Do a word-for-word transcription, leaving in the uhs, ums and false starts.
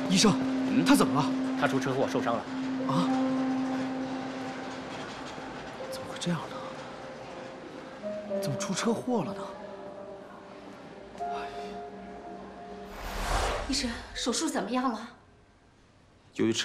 医生， 嗯， 他怎么了？ 他出车祸受伤了。 啊？怎么会这样呢？怎么出车祸了呢？ 医生，手术怎么样了？ 由于车